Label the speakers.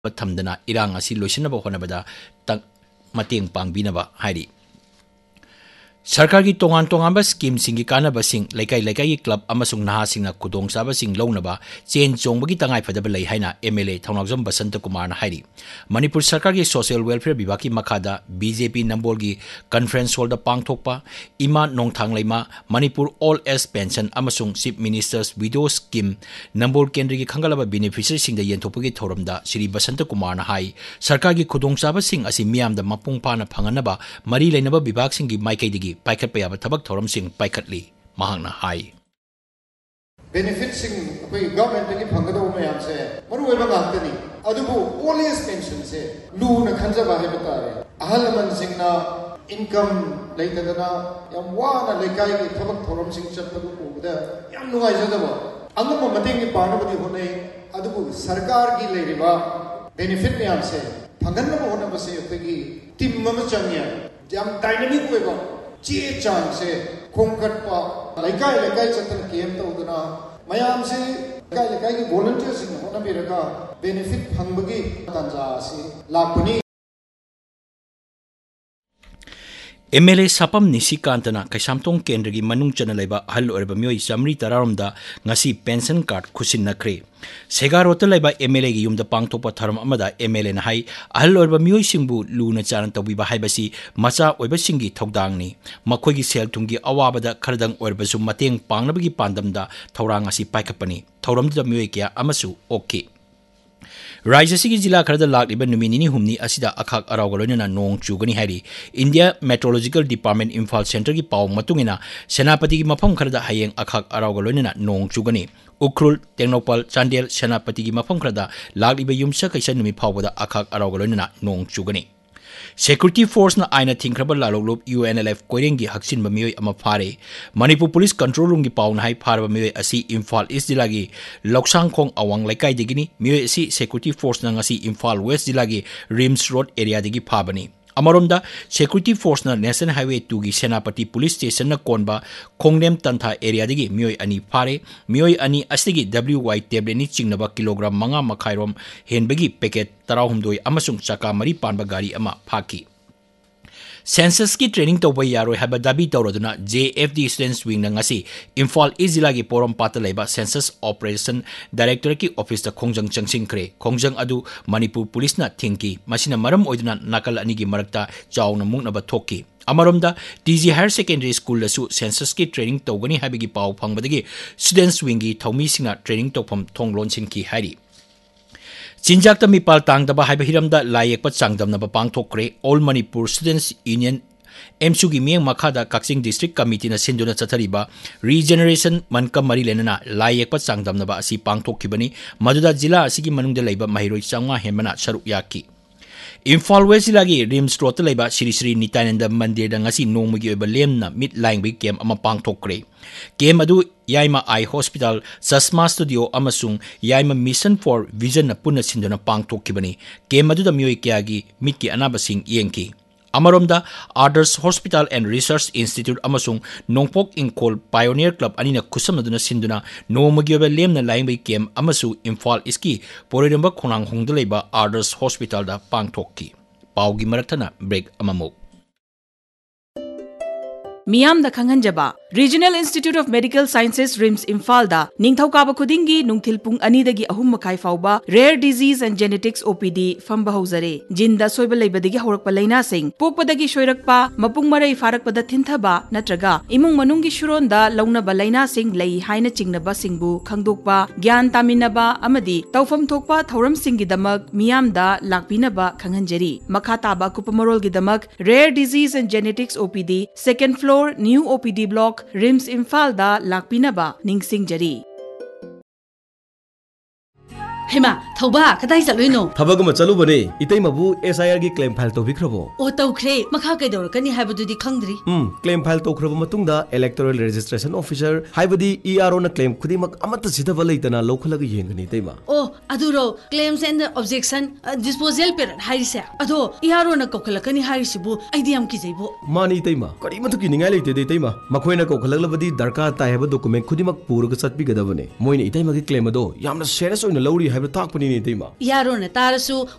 Speaker 1: थमदना इरांग असी लोइसनब होनबदा मतेंग पांगबिनबा हाइरि सरकार की तोंगान तोंगानबा स्कीम सिंगी कानबसिंग लेकाई लेकाई क्लब अमसुंग नहासिंगना खुदोंचाबसिंग लौनबा चेन चोंबगी तंगाई फदब लई हाइना एमएलए थौनागजम बसंत कुमार ना हाइरि मणिपुर सरकार की सोशल वेलफेयर विभाग की मखादा बीजेपी नंबोल की कॉन्फ्रेंस हॉल दा पांगथोकपा इमा नोंथांगलेमा Manipur all age pension अमसुंग chief ministers window scheme Nambol केंद्र की खंगलबा बेनिफिशियरी सिंग दा यंथोपगी थौरमदा श्री बसंत कुमार ना हाइ सरकार की खुदोंचाबसिंग असि मियामदा मपुंग पाना फंगनबा मरी लेनबा विभाग सिंग की माइकैदगी पाइखट याब थबक थौरम सिंह पाइखटली महांगना हाई
Speaker 2: बेनिफिट सिंह अखोई गवर्नमेंट की फंगदो मयाम से मरुओइबा गातनी अदुबो ओल्ड एज पेंशन से लूना खंजबा है बतारे अहल मन सिंहना इनकम लेतदना याम वाना लेकाई की थबक थौरम सिंह चतबो उबदा याम नुगाई जदबो अंगम मतेंग की पानबदी होने अदुबो सरकार की लेरिबा बेनिफिट मयाम से फंगनबो होने बसे यतगी टीम मम चंगिया याम डायनामिक होइबा चे चांग से खोंकटपा लेकाई लेकाई चतन केम तौदना मयाम से लेकाई लेकाई की वॉलंटियर्स सिंह होना बिरगा बेनिफिट फंगबगी तंजा से लापनी
Speaker 1: एमएलए सापम निशिकांतना कैसामतोंग केंद्र की मनुंग चना लेबा अहल ओरबा मियोई चामरी तरारोमदा ngasi पेंशन कार्ड खुसिन नखरे सेगारोत लेबा एमएलए की युमदा पांगथोपा थरम अमदा एमएलए ना हाई अहल ओरबा मियोई सिंबु लूना चारन तौबिबा हाइबसी मचा ओइबा सिंगी थौदांगनी मखोगी सेल थुंगी अवाबदा खरदंग ओरबसु मतेंग पांगनबगी पांदमदा थौरांग असि पाइखपनी थौरमदा मियोई क्या अमसु ओके राज्य की जिला खरद लाग नुमिनी हुमनी असिदा अखाक अराउग लोइनना नोंग चुगनी हाइरि India meteorological department Imphal centre की पाव मतुंगिना सेनापति की मफम खरद हयेंग अखाक अराउग लोइनना नोंग चुगनी उख्रुल टेक्नोपाल चांदेल सेनापति की मफम खरद लाग युमसा कैसा नुमि फावदा अखाक अराउग लोइनना नोंग चुगनी सेक्यूरिटी फोर्स ना आइना थिंख्रब लालोगलोब यूएनएलएफ कोइरेंगी हक्सिन बमियोय अमा फारे मणिपुर पुलिस कंट्रोल रूम की पाउन हाई फारब मियोय असी इम्फाल ईस्ट जिला की लौसांगखोंग अवांग लेकाई दिगिनी मियोय असी सेक्यूरिटी फोर्स ना ngasi इम्फाल वेस्ट जिला की रिम्स रोड एरिया दिगी फाबनी अमरोमदा सेक्यूरिटी फोर्स ना नेशनल हाईवे 2 की सेनापति पुलिस स्टेशन ना कोनबा खोंगनेम तंथा एरिया दिगी मियोय अनि फारे मियोय अनि अस्तिगी WY टेबलेट नि चिंगनबा किलोग्राम 5 मखाइरोम हेनबगी पैकेट 13 अमसुंग चका मरी पानबा गाड़ी अमा फाकी सेंसस की ट्रेनिंग तौब यारोय हब दाबी तौरदुना JFD students wing ngasi Imphal east जिला की पोरमपात लेबा सेंसस ऑपरेशन डायरेक्टर की ऑफिस दा खोंजंग चंगसिंखरे खोंजंग अदु मणिपुर पुलिस ना थिंकी मसिना मरम ओइदुना नाकल अनि की मरकता Chowna मुंगनबा थोकी अमरोमदा TG higher secondary school लसु census की ट्रेनिंग तौगनी हाबिगी पाव फंगबदगी स्टूडेंट्स विंग की थौमी सिंगा training तौफम थोंगलोन सिंकी हाइरि चिंजाक मिपाल तांगदबा HYBE हिरमदा Layek चांगदमनबा पांगथोक्रे all Manipur students union AMSU की मियंग मखादा कक्सिंग डिस्ट्रिक्ट कमिटी ना सिंदुना चथरिबा रीजनरेशन मनका मरी लेनना लायेक चांगदमनबा असि पांगथोखिबनी मदुदा जिला असि की मनुंगदा लेबा महिरोई चांगा हेमना सरुक याकी इम्फाल वेस्ट जिला की रिम्स रोड लेबा श्री श्री नित्यानंद मंदिर ngasi नोंमगी ओइबा लेमना मिट लाइंग कैम अमा पांगथोक्रे कैम अदु Yaima eye hospital सस्मा studio अमसुंग Yaima mission for vision पुन सिंदुना पांगथोखिबनी कैम अदु मियोय क्यागी मिट की अनाबसिंग येंकी अमरोमदा आदर्श hospital and research institute अमसुंग नोंपोक इंकोल pioneer club अनिना खुसमदुना सिंदुना नोमगियोबा Lemna लाइंबै केम अमसु इम्फाल इसकी पोरेरंबा खोनांग होंगदा लेबा आदर्श हॉस्पिटल दा पांगथोक्की पाउगी मरक्तना ब्रेक अममो
Speaker 3: मियाम दा खंगनजबा regional institute of medical sciences RIMS Imphal दा निंगथौकाबा खुदिंगी नुंगथिल पुंग 2 दगी 3 मखाई फाउबा rare disease and genetics OPD फंबा हौजरे जिंदा सोइबा लेबदगी हौरकपा लैना सिंग पोकपदगी सोइरकपा मपुंग मरै फारकपदा थिंथबा नत्रगा इमुंग मनुंगी शुरोंदा लौनबा लैना सिंग लई हाइना चिंगनबा सिंगबु खंगदोकपा ज्ञान तामिनबा अमदी तौफम थोकपा थौरम सिंगी दमक मियाम दा लाकपिनबा खंगनजरी मखा ताबा कुपमरोल गी दमक rare disease and genetics OPD second floor new OPD block RIMS Imphal दा लाकपिनबा निंगसिंगजरी
Speaker 4: हेमा थौबा कदाई चलुइनो
Speaker 5: थबगम चलुबने इतैमबु SIR की क्लेम फाइल तौबिख्रबो
Speaker 4: ओ तौख्रे मखा कैदौरकनी हाइबदुदी खंगद्री
Speaker 5: claim file तौख्रब मतुंगदा electoral registration officer हाइबदी ERO ना claim खुदिमक Amrut सिधब लैतना लौखलग येंगनी तैमा
Speaker 4: O अदुरो claims and objection disposal period हाइरिसे अदो ERO ना कोखलकनी हाइरिसिबु आइडियम की जैबो
Speaker 5: मानी तैमा करिमतु की निंगाय लैते दे तैमा मखोइना कोखलगलबदी दरकार ताय हबो डॉक्यूमेंट खुदिमक पूरग चटपिगदबने मोइने इतैमगी क्लेम अदो यामना सीरियस ओइना लौरी ताकपनी तैमा
Speaker 4: यारो न तारसु